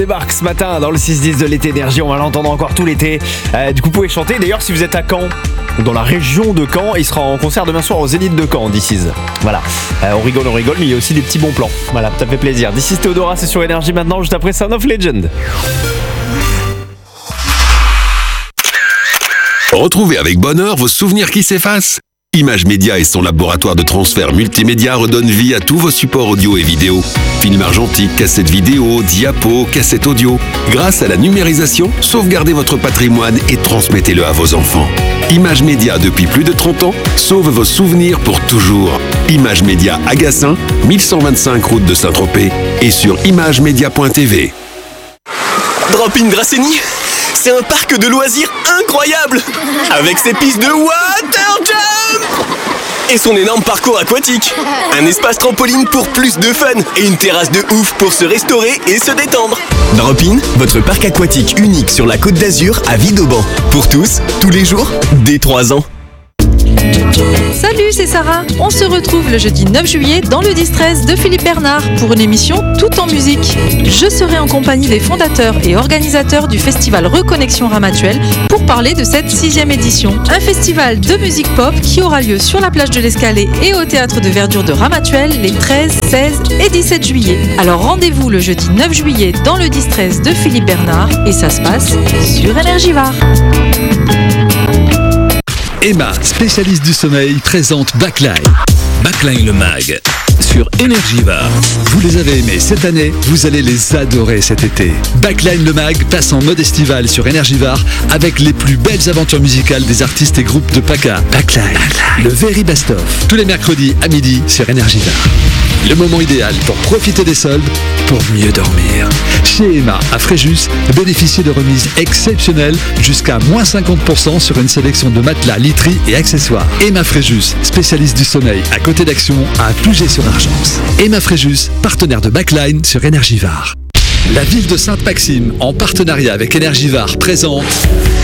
Débarque ce matin dans le 6-10 de l'été énergie, on va l'entendre encore tout l'été. Du coup, vous pouvez chanter. D'ailleurs, si vous êtes à Caen, dans la région de Caen, il sera en concert demain soir au Zénith de Caen, This Is. Voilà, on rigole, mais il y a aussi des petits bons plans. Voilà, ça fait plaisir. This Is Théodora, c'est sur énergie maintenant, juste après Sound of Legend. Retrouvez avec bonheur vos souvenirs qui s'effacent. Image Média et son laboratoire de transfert multimédia redonnent vie à tous vos supports audio et vidéo. Films argentiques, cassettes vidéo, diapos, cassettes audio. Grâce à la numérisation, sauvegardez votre patrimoine et transmettez-le à vos enfants. Image Média, depuis plus de 30 ans, sauve vos souvenirs pour toujours. Image Média à Gassin, 1125 route de Saint-Tropez et sur imagemedia.tv. Drop-in Dracénie, c'est un parc de loisirs incroyable, avec ses pistes de water jump et son énorme parcours aquatique. Un espace trampoline pour plus de fun et une terrasse de ouf pour se restaurer et se détendre. Drop-in, votre parc aquatique unique sur la Côte d'Azur à Vidauban. Pour tous, tous les jours, dès 3 ans. Salut, c'est Sarah. On se retrouve le jeudi 9 juillet dans le 10-13 de Philippe Bernard pour une émission tout en musique. Je serai en compagnie des fondateurs et organisateurs du festival Reconnexion Ramatuelle pour parler de cette 6e édition. Un festival de musique pop qui aura lieu sur la plage de l'Escalé et au théâtre de verdure de Ramatuelle les 13, 16 et 17 juillet. Alors rendez-vous le jeudi 9 juillet dans le 10-13 de Philippe Bernard et ça se passe sur Énergivore. Emma, spécialiste du sommeil, présente Backline. Backline le mag sur Énergivore. Vous les avez aimés cette année, vous allez les adorer cet été. Backline le mag passe en mode estival sur Énergivore avec les plus belles aventures musicales des artistes et groupes de PACA. Backline, le very best-of. Tous les mercredis à midi sur Énergivore. Le moment idéal pour profiter des soldes, pour mieux dormir. Chez Emma, à Fréjus, bénéficiez de remises exceptionnelles jusqu'à moins 50% sur une sélection de matelas, literie et accessoires. Emma Fréjus, spécialiste du sommeil, à côté d'Action, à Puget-sur-Argence. Emma Fréjus, partenaire de Backline sur Énergivore. La ville de Sainte-Maxime, en partenariat avec Énergivore, présente